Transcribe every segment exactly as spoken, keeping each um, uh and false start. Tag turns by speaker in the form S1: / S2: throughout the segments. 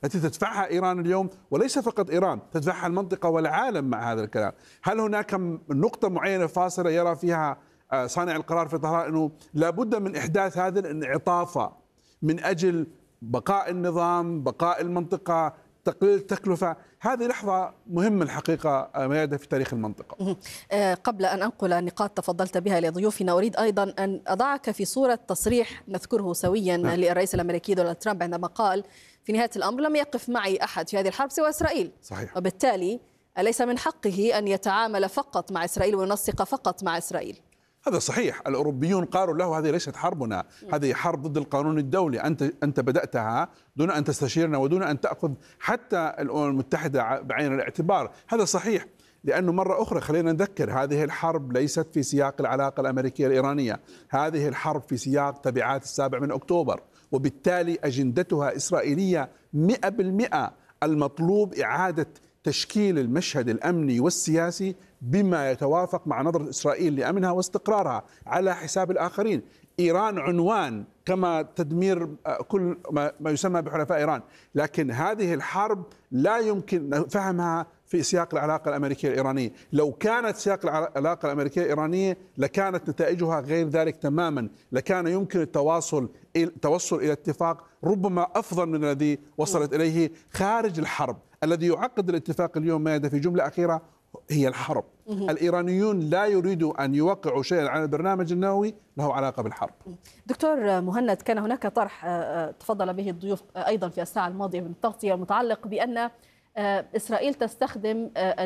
S1: التي تدفعها إيران اليوم، وليس فقط إيران، تدفعها المنطقة والعالم مع هذا الكلام. هل هناك نقطة معينة فاصلة يرى فيها صانع القرار في طهران أنه لابد من إحداث هذا الانعطاف من أجل بقاء النظام، بقاء المنطقة، تقليل التكلفة؟ هذه لحظة مهمة الحقيقة ميادة في تاريخ المنطقة.
S2: قبل أن أنقل نقاط تفضلت بها لضيوفنا، أريد أيضا أن أضعك في صورة تصريح نذكره سويا نعم. للرئيس الأمريكي دونالد ترامب عندما قال في نهاية الأمر لم يقف معي أحد في هذه الحرب سوى إسرائيل.
S1: صحيح.
S2: وبالتالي أليس من حقه أن يتعامل فقط مع إسرائيل وينسق فقط مع إسرائيل؟
S1: هذا صحيح. الأوروبيون قالوا له هذه ليست حربنا، هذه حرب ضد القانون الدولي، أنت أنت بدأتها دون أن تستشيرنا ودون أن تأخذ حتى الأمم المتحدة بعين الاعتبار. هذا صحيح، لأنه مرة أخرى خلينا نذكر هذه الحرب ليست في سياق العلاقة الأمريكية الإيرانية، هذه الحرب في سياق تبعات السابع من أكتوبر، وبالتالي أجندتها إسرائيلية مئة بالمئة. المطلوب إعادة تشكيل المشهد الأمني والسياسي بما يتوافق مع نظرة إسرائيل لأمنها واستقرارها على حساب الآخرين. إيران عنوان كما تدمير كل ما يسمى بحلفاء إيران، لكن هذه الحرب لا يمكن فهمها في سياق العلاقة الأمريكية الإيرانية. لو كانت سياق العلاقة الأمريكية الإيرانية لكانت نتائجها غير ذلك تماما، لكان يمكن التواصل التوصل إلى اتفاق ربما أفضل من الذي وصلت إليه خارج الحرب. الذي يعقد الاتفاق اليوم ماذا في جملة أخيرة هي الحرب. الإيرانيون لا يريدوا أن يوقعوا شيئا على البرنامج النووي له علاقة بالحرب.
S2: دكتور مهند، كان هناك طرح تفضل به الضيوف أيضا في الساعة الماضية من التغطية المتعلق بأن إسرائيل تستخدم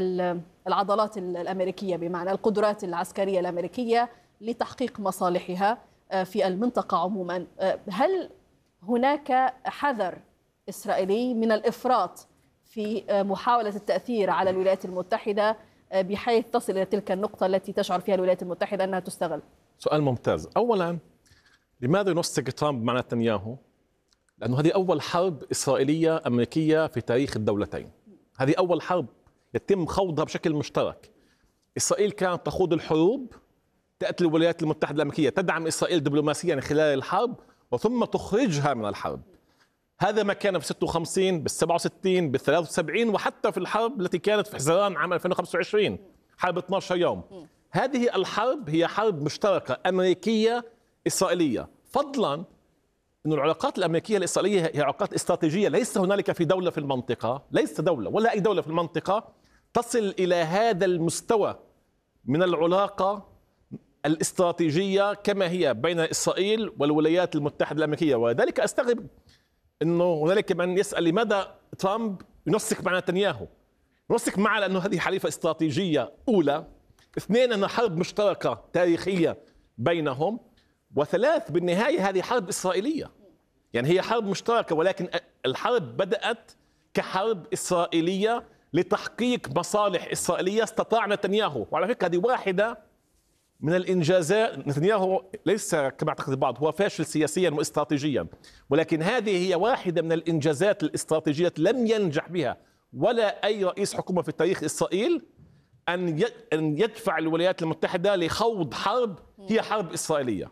S2: العضلات الأمريكية بمعنى القدرات العسكرية الأمريكية لتحقيق مصالحها في المنطقة عموما. هل هناك حذر إسرائيلي من الإفراط في محاولة التأثير على الولايات المتحدة بحيث تصل إلى تلك النقطة التي تشعر فيها الولايات المتحدة أنها تستغل؟
S3: سؤال ممتاز. أولا، لماذا ينسق ترامب مع نتنياهو؟ لأنه هذه أول حرب إسرائيلية أمريكية في تاريخ الدولتين. هذه أول حرب يتم خوضها بشكل مشترك. إسرائيل كانت تخوض الحروب، تأتي الولايات المتحدة الأمريكية تدعم إسرائيل دبلوماسيا خلال الحرب وثم تخرجها من الحرب. هذا ما كان في ستة وخمسين، بال سبعة وستين، بال ثلاثة وسبعين، وحتى في الحرب التي كانت في حزيران عام ألفين وخمسة وعشرين، حرب اثني عشر يوم. هذه الحرب هي حرب مشتركة أمريكية إسرائيلية، فضلا أن العلاقات الأمريكية الإسرائيلية هي علاقات استراتيجية. ليس هنالك في دولة في المنطقة، ليس دولة ولا أي دولة في المنطقة تصل إلى هذا المستوى من العلاقة الاستراتيجية كما هي بين إسرائيل والولايات المتحدة الأمريكية. ولذلك أستغرب أنه هنالك من يسأل لماذا ترامب ينسق مع نتنياهو. ينسق معه لأنه هذه حليفة استراتيجية أولى، اثنين أنها حرب مشتركة تاريخية بينهم، وثلاث بالنهاية هذه حرب إسرائيلية. يعني هي حرب مشتركة، ولكن الحرب بدأت كحرب إسرائيلية لتحقيق مصالح إسرائيلية استطاع نتنياهو. وعلى فكرة هذه واحدة من الإنجازات. نتنياهو ليس كما اعتقد البعض هو فاشل سياسيا واستراتيجيا، ولكن هذه هي واحدة من الإنجازات الاستراتيجية لم ينجح بها ولا أي رئيس حكومة في تاريخ إسرائيل أن أن يدفع الولايات المتحدة لخوض حرب هي حرب إسرائيلية.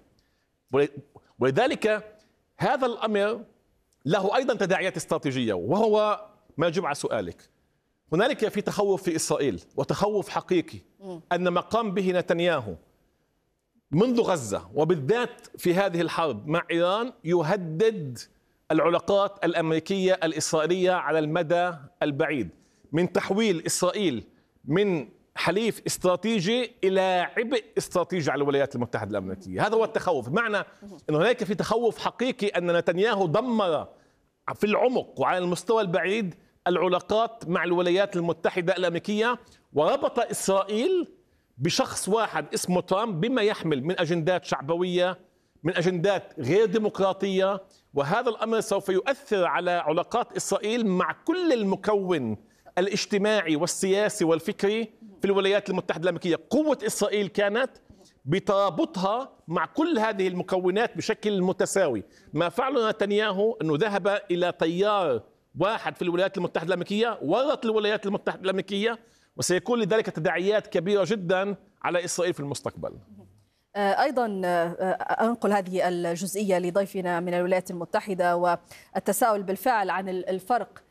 S3: ولذلك هذا الأمر له أيضا تداعيات استراتيجية، وهو ما يجب على سؤالك. هنالك في تخوف في إسرائيل، وتخوف حقيقي أن ما قام به نتنياهو منذ غزة وبالذات في هذه الحرب مع إيران يهدد العلاقات الأمريكية الإسرائيلية على المدى البعيد، من تحويل إسرائيل من حليف استراتيجي إلى عبء استراتيجي على الولايات المتحدة الأمريكية. هذا هو التخوف. معنى أن هناك في تخوف حقيقي أن نتنياهو دمر في العمق وعلى المستوى البعيد العلاقات مع الولايات المتحدة الأمريكية، وربط إسرائيل بشخص واحد اسمه ترامب بما يحمل من أجندات شعبوية، من أجندات غير ديمقراطية. وهذا الأمر سوف يؤثر على علاقات إسرائيل مع كل المكون الاجتماعي والسياسي والفكري في الولايات المتحدة الأمريكية. قوة إسرائيل كانت بترابطها مع كل هذه المكونات بشكل متساوي. ما فعله نتنياهو أنه ذهب إلى تيار واحد في الولايات المتحدة الأمريكية، ورط الولايات المتحدة الأمريكية، وسيكون لذلك تداعيات كبيرة جدا على إسرائيل في المستقبل.
S2: أيضا أنقل هذه الجزئية لضيفنا من الولايات المتحدة والتساؤل بالفعل عن الفرق